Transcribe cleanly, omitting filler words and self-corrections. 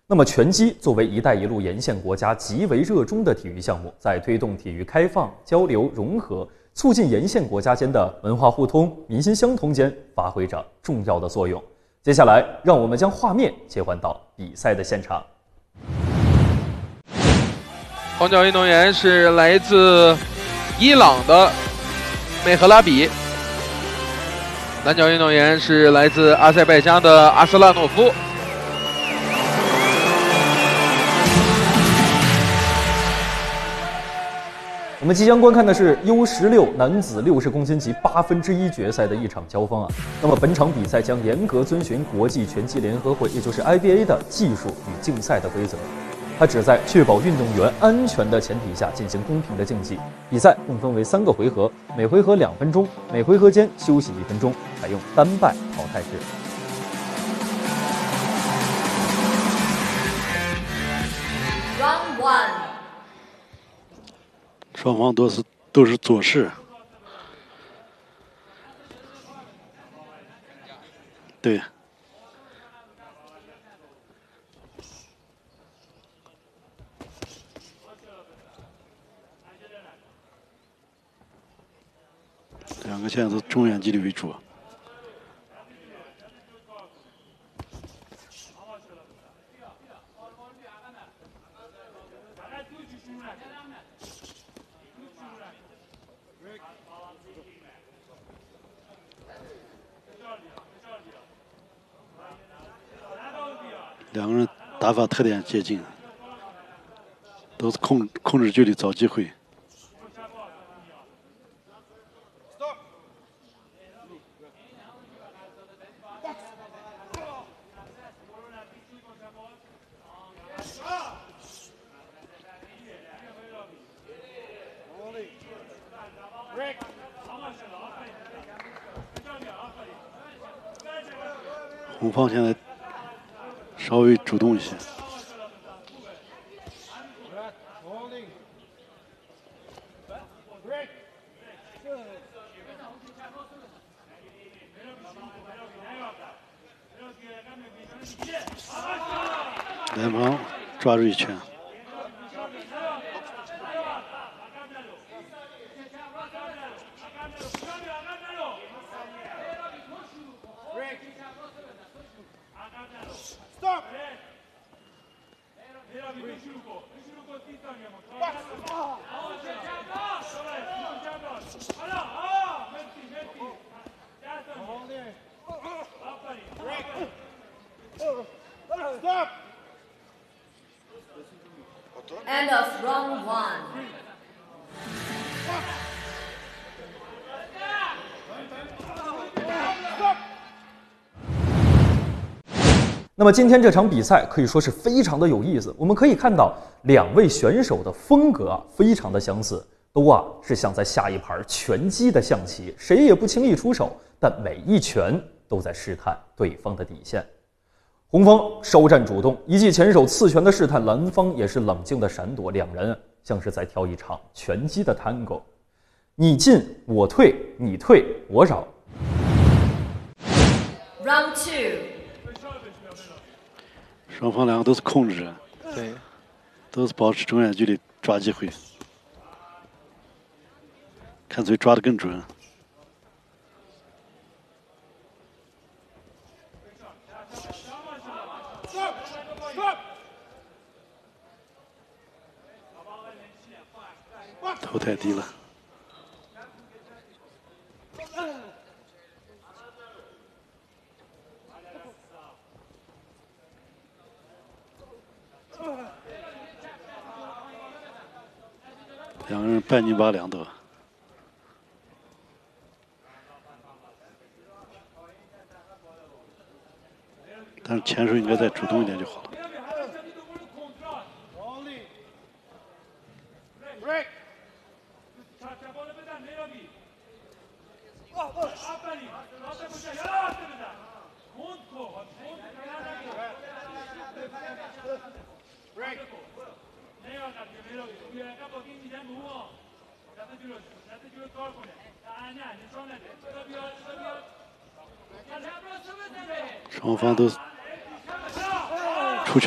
那么拳击作为“一带一路”沿线国家极为热衷的体育项目，在推动体育开放、交流、融合，促进沿线国家间的文化互通、民心相通间发挥着重要的作用。接下来，让我们将画面切换到比赛的现场。 黄脚运动员是来自伊朗的梅赫拉比，蓝脚运动员是来自阿塞拜疆的阿斯拉诺夫。 我们即将观看的是 U16男子60公斤级1/8决赛的一场交锋啊。那么本场比赛将严格遵循国际拳击联合会，也就是 IBA 的技术与竞赛的规则。它旨在确保运动员安全的前提下进行公平的竞技。比赛共分为3个回合，每回合2分钟，每回合间休息1分钟，采用单败淘汰制。 Round 1。 双方都是左势，对，两个现在都中远距离为主。两个人打法特点接近，都是控制距离找机会。红方现在稍微主动一些。蓝方抓住一拳。 End of round 1。 那么今天这场比赛可以说是非常的有意思。我们可以看到2位选手的风格非常的相似，都是像在下一盘拳击的象棋，谁也不轻易出手，但每一拳都在试探对方的底线。红方稍占主动，一记前手刺拳的试探，蓝方也是冷静的闪躲，两人像是在跳一场拳击的 tango， 你进我退，你退我扰。 Round 2。 双方两个都是控制， 对， 都是保持中远距离抓机会，看谁抓得更准。头太低了。两个人半斤八两都。但是前手应该再主动一点就好了。双方都